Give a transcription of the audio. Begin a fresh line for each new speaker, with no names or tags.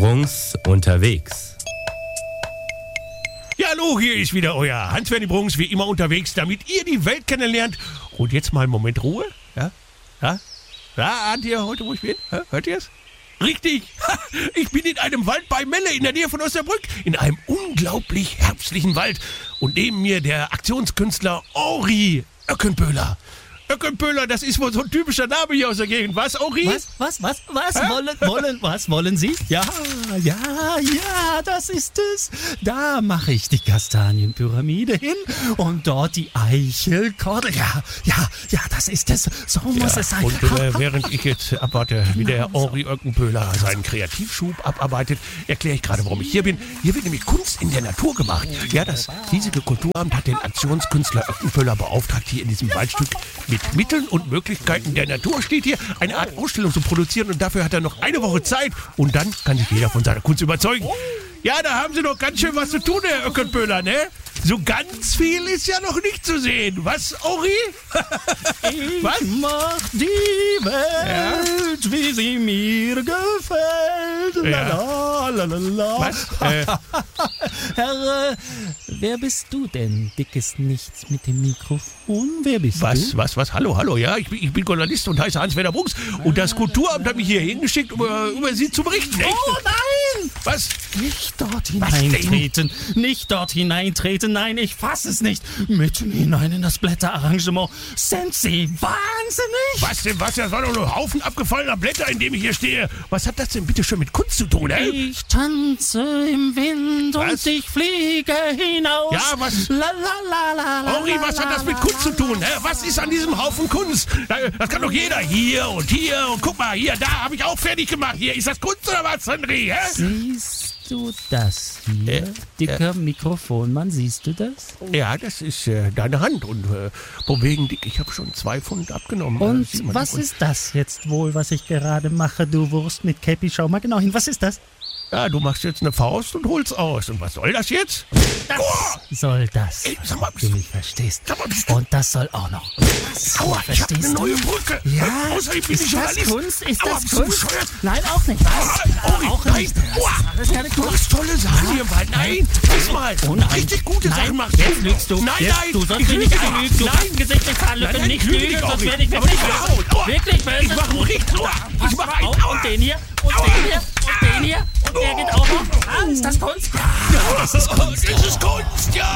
Bruns unterwegs.
Ja, hallo, hier ist wieder euer Hans-Werner Bruns, wie immer unterwegs, damit ihr die Welt kennenlernt. Und jetzt mal einen Moment Ruhe. Ja? Ahnt ihr heute, wo ich bin? Hört ihr es? Richtig, ich bin in einem Wald bei Melle in der Nähe von Osnabrück, in einem unglaublich herbstlichen Wald. Und neben mir der Aktionskünstler Henri Öckenböhler. Öckenböhler, das ist wohl so ein typischer Name hier aus der Gegend. Was, Henri?
Was wollen Sie? Ja, das ist es. Da mache ich die Kastanienpyramide hin und dort die Eichelkordel. Ja, das ist es. So muss es sein.
Und während ich jetzt abwarte, wie der Henri Öckenböhler seinen Kreativschub abarbeitet, erkläre ich gerade, warum ich hier bin. Hier wird nämlich Kunst in der Natur gemacht. Ja, das hiesige Kulturamt hat den Aktionskünstler Öckenböhler beauftragt, hier in diesem Waldstück mit Mitteln und Möglichkeiten der Natur steht hier, eine Art Ausstellung zu produzieren, und dafür hat er noch eine Woche Zeit und dann kann sich jeder von seiner Kunst überzeugen. Ja, da haben Sie doch ganz schön was zu tun, Herr Öckenböhler, ne? So ganz viel ist ja noch nicht zu sehen. Was, Henri?
Was? Ich mach die Welt, wie sie mir gefällt.
Ja.
La.
Was?
Herr, wer bist du denn? Dickes Nichts mit dem Mikrofon. Wer bist du?
Was? Hallo, ja, ich bin Journalist und heiße Hans-Werner Bruns. Und das Kulturamt hat mich hier hingeschickt, um über Sie zu berichten. Echt?
Oh nein!
Was?
Nicht dort hineintreten. Nicht dort hineintreten. Nein, ich fasse es nicht. Mitten hinein in das Blätterarrangement. Sind Sie wahnsinnig?
Was denn? Was? Das war doch nur ein Haufen abgefallener Blätter, in dem ich hier stehe. Was hat das denn bitte schon mit Kunst zu tun, ey?
Ich tanze im Wind
Was?
und ich fliege hinaus.
Ja, was?
La.
Henri, was hat das mit Kunst zu tun? Hä? Was ist an diesem Haufen Kunst? Das kann doch jeder. Hier und guck mal, hier, da habe ich auch fertig gemacht. Hier, ist das Kunst oder was, Henri? Hä?
Siehst du das hier? Dicker Mikrofonmann, siehst du das?
Ja, das ist deine Hand. Und von wegen dick, ich habe schon 2 Pfund abgenommen.
Und
Sieht man
was
davon.
ist das jetzt wohl, was ich gerade mache, du Wurst mit Käppi? Schau mal genau hin. Was ist das?
Ja, du machst jetzt eine Faust und holst aus. Und was soll das jetzt?
Das soll das.
Ey, sag mal,
Du mich verstehst.
Sag mal, bist
Und das soll auch noch.
Aua, ich hab eine
verstehst
neue
du?
Brücke.
Ja,
Außerdem bin
ist
ich
das
Journalist.
Kunst? Ist
Aua,
das
bist du
Kunst?
bescheuert?
Nein, auch nicht.
Henri,
Auch
nein.
nicht. Das
Aua.
ist keine
Du
Kunst.
machst tolle Sachen hier im Wald. Nein, lass mal.
Oh nein.
Richtig gute
Nein,
Sachen machst
jetzt lügst du.
Nein,
Jetzt,
nein.
du sollst
ich
mich nicht
lüge
anlügen. Du
Nein.
kannst ein Gesicht nicht fahren.
Nein,
Nicht
ich lüge
lügen,
auch
sonst
nicht.
werde ich
Aber
wirklich
nicht
böse.
laut. Aua.
Wirklich böse.
Ich mach einen richtig. Aua. Ich mach einen.
Aua. Und den hier. Und den hier. Und den hier. Und der geht auch noch. Ah, ist das Kunst?
Das ist Kunst, ja.